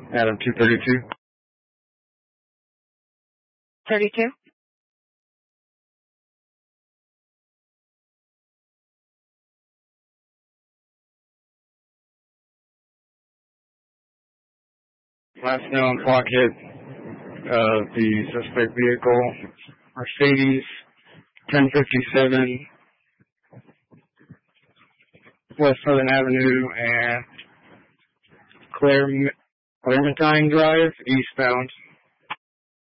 Adam 232. 32? Last known pocket of the suspect vehicle, Mercedes 1057 West Southern Avenue and Clementine Drive, eastbound.